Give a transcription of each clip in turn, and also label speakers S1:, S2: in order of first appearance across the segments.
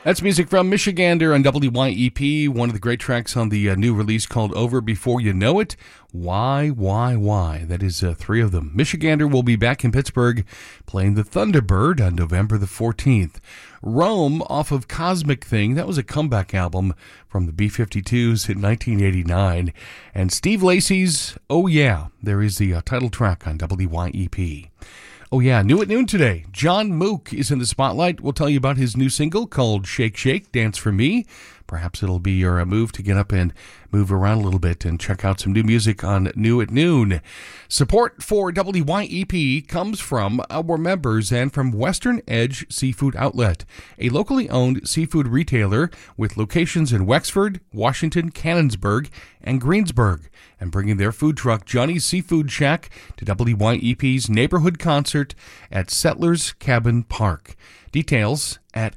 S1: That's music from Michigander on WYEP, one of the great tracks on the new release called Over Before You Know It. Why? That is three of them. Michigander will be back in Pittsburgh playing the Thunderbird on November the 14th. Rome off of Cosmic Thing, that was a comeback album from the B-52s in 1989. And Steve Lacy's Oh Yeah, there is the title track on WYEP. Oh yeah, new at noon today. John Mook is in the spotlight. We'll tell you about his new single called Shake Shake, Dance for Me. Perhaps it'll be your move to get up and move around a little bit and check out some new music on New at Noon. Support for WYEP comes from our members and from Western Edge Seafood Outlet, a locally owned seafood retailer with locations in Wexford, Washington, Canonsburg, and Greensburg, and bringing their food truck, Johnny's Seafood Shack, to WYEP's neighborhood concert at Settlers Cabin Park. Details at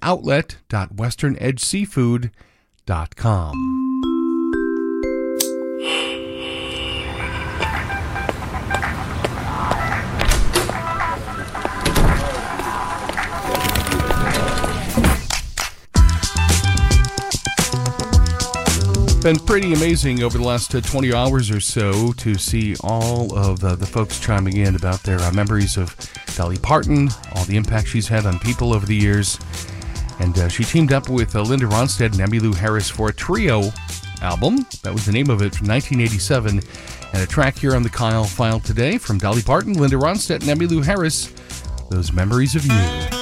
S1: outlet.westernedgeseafood.com. Been pretty amazing over the last 20 hours or so to see all of the folks chiming in about their memories of Dolly Parton, all the impact she's had on people over the years. And she teamed up with Linda Ronstadt and Emmylou Harris for a trio album. That was the name of it, from 1987. And a track here on the Kyle File today from Dolly Parton, Linda Ronstadt, and Emmylou Harris, Those Memories of You.